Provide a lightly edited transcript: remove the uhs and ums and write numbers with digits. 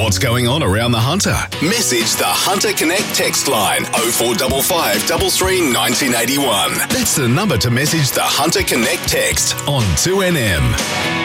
what's going on around the Hunter? Message the Hunter Connect text line 0455 33 1981. That's the number to message the Hunter Connect text on 2NM.